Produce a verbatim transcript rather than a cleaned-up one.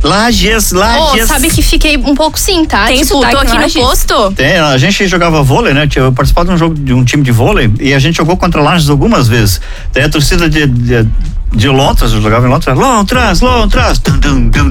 Lages, Lages. Oh, sabe que fiquei um pouco sim, tá? Tem tipo, sotaque tô aqui no no posto. Tem, a gente jogava vôlei, né? Eu participava de um jogo de um time de vôlei e a gente jogou contra Lages algumas vezes. Tem a torcida de, de, de Londres, eu jogava em Londres, Londres, Londres, dum, dum, dum,